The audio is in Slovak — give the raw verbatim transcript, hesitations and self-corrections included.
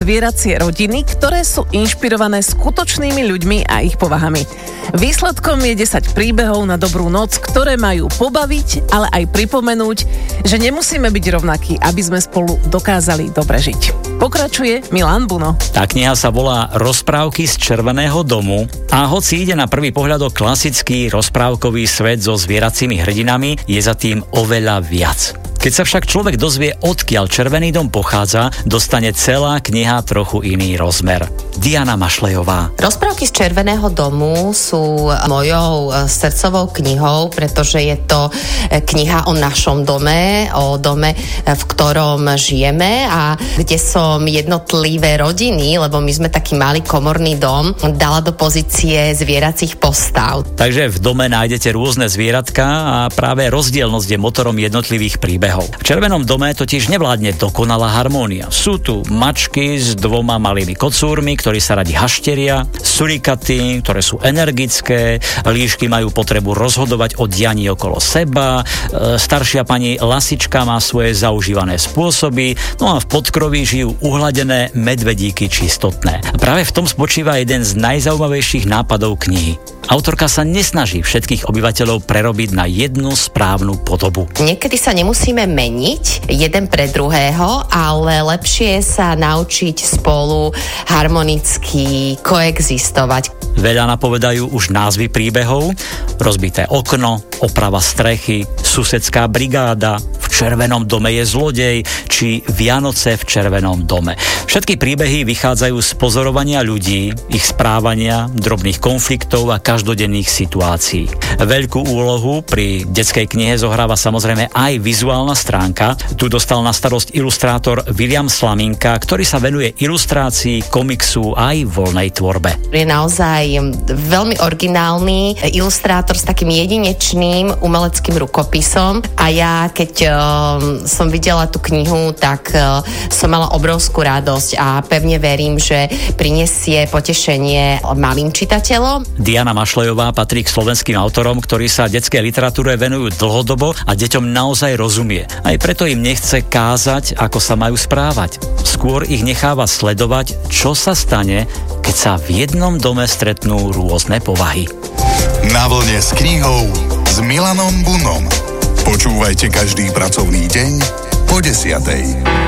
zvieracie rodiny, ktoré sú inšpirované skutočnými ľuďmi a ich povahami. Výsledkom je desať príbehov na dobrú noc, ktoré majú pobaviť, ale aj pripomenúť, že nemusíme byť rovnakí, aby sme spolu dokázali dobre žiť. Pokračuje Milan Buno. Tá kniha sa volá Rozprávky z Červeného domu a hoci ide na prvý pohľad o klasický rozprávkový svet so zvieracími hrdinami, je za tým oveľa viac. Keď sa však človek dozvie, odkiaľ Červený dom pochádza, dostane celá kniha trochu iný rozmer. Diana Mašlejová. Rozprávky z Červeného domu sú mojou srdcovou knihou, pretože je to kniha o našom dome, o dome, v ktorom žijeme a kde som jednotlivé rodiny, lebo my sme taký malý komorný dom, dala do pozície zvieracích postav. Takže v dome nájdete rôzne zvieratka a práve rozdielnosť je motorom jednotlivých príbehov. V Červenom dome totiž nevládne dokonalá harmónia. Sú tu mačky s dvoma malými kocúrmi, ktorí sa radi hašteria, surikaty, ktoré sú energické, líšky majú potrebu rozhodovať o dianí okolo seba, e, staršia pani Lasička má svoje zaužívané spôsoby, no a v podkroví žijú uhladené medvedíky čistotné. A práve v tom spočíva jeden z najzaujímavejších nápadov knihy. Autorka sa nesnaží všetkých obyvateľov prerobiť na jednu správnu podobu. Niekedy sa nemusíme meniť jeden pre druhého, ale lepšie je sa naučiť spolu harmonicky koexistovať. Veľa napovedajú už názvy príbehov: Rozbité okno, Oprava strechy, Susedská brigáda, V Červenom dome je zlodej či Vianoce v Červenom dome. Všetky príbehy vychádzajú z pozorovania ľudí, ich správania, drobných konfliktov a každodenných situácií. Veľkú úlohu pri detskej knihe zohráva samozrejme aj vizuálna stránka. Tu dostal na starosť ilustrátor William Slaminka, ktorý sa venuje ilustrácii, komiksu aj voľnej tvorbe. Je naozaj veľmi originálny ilustrátor s takým jedinečným umeleckým rukopisom a ja keď uh, som videla tú knihu, tak uh, som mala obrovskú radosť a pevne verím, že prinesie potešenie malým čitateľom. Diana Mašlejová patrí k slovenským autorom, ktorí sa detskej literatúre venujú dlhodobo a deťom naozaj rozumie. Aj preto im nechce kázať, ako sa majú správať. Skôr ich necháva sledovať, čo sa stane, keď sa v jednom dome stretnú rôzne povahy. Na vlne s knihou s Milanom Bunom. Počúvajte každý pracovný deň po desiatej.